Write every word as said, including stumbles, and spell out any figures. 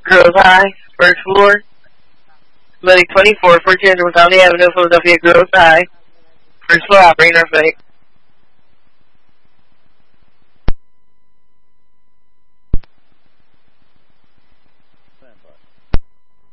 Girls High, first floor. Medic twenty-four, four two zero Downey Avenue, Philadelphia, Girls High. First floor operator, flight.